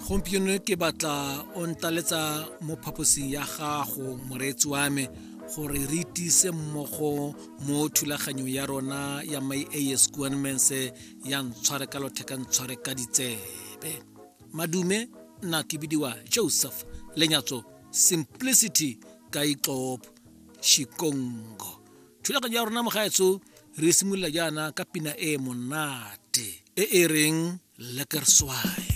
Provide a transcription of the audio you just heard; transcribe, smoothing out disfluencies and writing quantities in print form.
Gompieno ke batla o ntaletsa mo phaposing ya gago moreetsi wa me gore re itise mmogo mo thulaganyong ya rona ya my AS Kuanmense ya ntshware ka lotheka ntshware ka ditsebe. Madume nna ke bidiwa Joseph Lenyatso Simplicity ka Iqop Shikongo. Thulaganyo ya rona mogaetso re simolola jaana ka pina e monate e reng Lekerswaai.